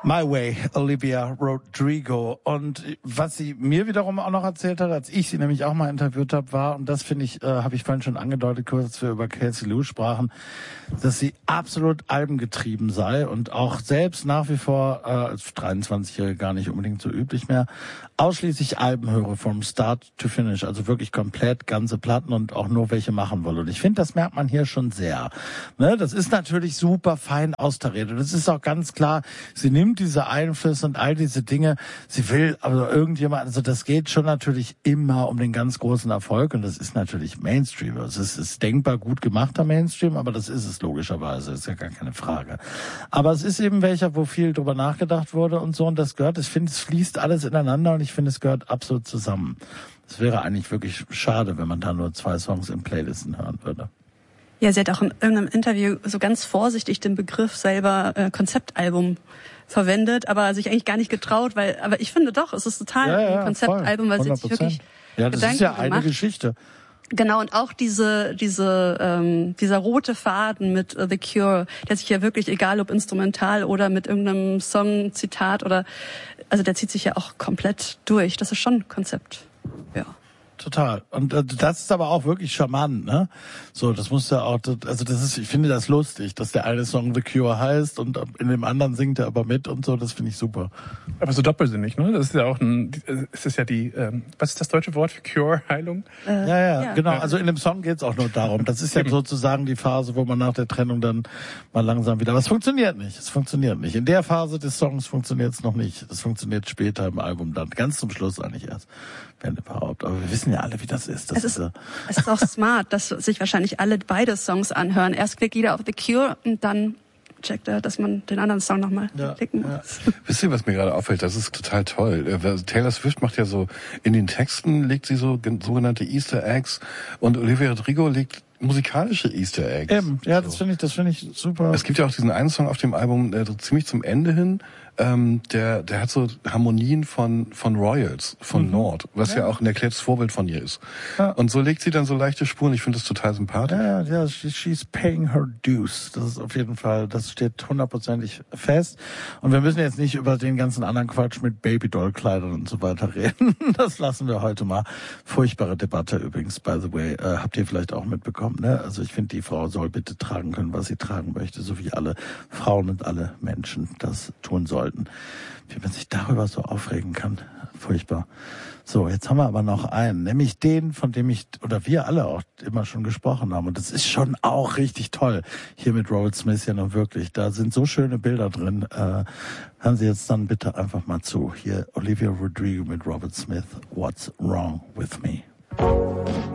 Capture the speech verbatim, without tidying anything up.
My Way, Olivia Rodrigo. Und was sie mir wiederum auch noch erzählt hat, als ich sie nämlich auch mal interviewt habe, war, und das finde ich, äh, habe ich vorhin schon angedeutet, kurz als wir über Kelsey Lou sprachen, dass sie absolut albengetrieben sei und auch selbst nach wie vor, äh, als dreiundzwanzigjährige gar nicht unbedingt so üblich mehr, ausschließlich Alben höre, vom Start to Finish, also wirklich komplett ganze Platten und auch nur welche machen wolle. Und ich finde, das merkt man hier schon sehr. Ne? Das ist natürlich super fein austariert und es ist auch ganz klar, sie nimmt diese Einflüsse und all diese Dinge, sie will, also irgendjemand, also das geht schon natürlich immer um den ganz großen Erfolg und das ist natürlich Mainstream. Es ist, ist denkbar gut gemachter Mainstream, aber das ist es logischerweise, ist ja gar keine Frage. Aber es ist eben welcher, wo viel drüber nachgedacht wurde und so und das gehört, ich finde, es fließt alles ineinander und ich finde, es gehört absolut zusammen. Es wäre eigentlich wirklich schade, wenn man da nur zwei Songs in Playlisten hören würde. Ja, sie hat auch in irgendeinem Interview so ganz vorsichtig den Begriff selber äh, Konzeptalbum verwendet, aber sich eigentlich gar nicht getraut, weil, aber ich finde doch, es ist total ja, ja, ein Konzeptalbum, weil sie sich wirklich ja, das Gedanken ist ja eine gemacht. Geschichte. Genau, und auch diese, diese, ähm, dieser rote Faden mit uh, The Cure, der sich ja wirklich, egal ob instrumental oder mit irgendeinem Song, Zitat oder, also der zieht sich ja auch komplett durch. Das ist schon Konzept, ja. Total. Und äh, das ist aber auch wirklich charmant, ne? So, das muss ja auch, also das ist, ich finde das lustig, dass der eine Song The Cure heißt und in dem anderen singt er aber mit und so, das finde ich super. Aber so doppelsinnig, ne? Das ist ja auch ein, es ist ja die, ähm, was ist das deutsche Wort für Cure, Heilung? Äh, ja, ja, ja, genau. Also in dem Song geht's auch nur darum. Das ist ja sozusagen die Phase, wo man nach der Trennung dann mal langsam wieder, aber es funktioniert nicht. Es funktioniert nicht. In der Phase des Songs funktioniert es noch nicht. Das funktioniert später im Album dann, ganz zum Schluss eigentlich erst, wenn überhaupt. Aber wir wissen ja alle, wie das ist. Das es, ist ist, es ist auch smart, dass sich wahrscheinlich alle beide Songs anhören. Erst klickt jeder auf The Cure und dann checkt er, dass man den anderen Song nochmal ja, klicken ja. muss. Wisst ihr, was mir gerade auffällt? Das ist total toll. Taylor Swift macht ja so, in den Texten legt sie so sogenannte Easter Eggs und Olivia Rodrigo legt musikalische Easter Eggs. Eben, ja, so. das finde ich, das finde ich super. Es gibt ja auch diesen einen Song auf dem Album, der so ziemlich zum Ende hin, ähm, der, der hat so Harmonien von, von Royals, von mhm. Nord, was ja. ja auch ein erklärtes Vorbild von ihr ist. Ja. Und so legt sie dann so leichte Spuren. Ich finde das total sympathisch. Ja, ja, she's paying her dues. Das ist auf jeden Fall, das steht hundertprozentig fest. Und wir müssen jetzt nicht über den ganzen anderen Quatsch mit Babydoll-Kleidern und so weiter reden. Das lassen wir heute mal. Furchtbare Debatte übrigens, by the way. Äh, habt ihr vielleicht auch mitbekommen, ne? Also ich finde, die Frau soll bitte tragen können, was sie tragen möchte, so wie alle Frauen und alle Menschen das tun sollten. Wie man sich darüber so aufregen kann. Furchtbar. So, jetzt haben wir aber noch einen, nämlich den, von dem ich, oder wir alle auch immer schon gesprochen haben. Und das ist schon auch richtig toll. Hier mit Robert Smith ja noch wirklich. Da sind so schöne Bilder drin. Äh, hören Sie jetzt dann bitte einfach mal zu. Hier Olivia Rodrigo mit Robert Smith. What's Wrong with Me?